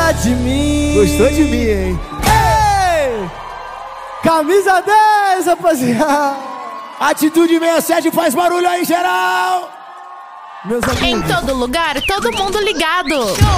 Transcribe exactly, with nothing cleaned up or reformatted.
gosta de mim. Gostou de mim, hein? Ei! Camisa dez, rapaziada. Atitude sessenta e sete faz barulho aí, geral. Meus amigos. Em todo lugar, todo mundo ligado.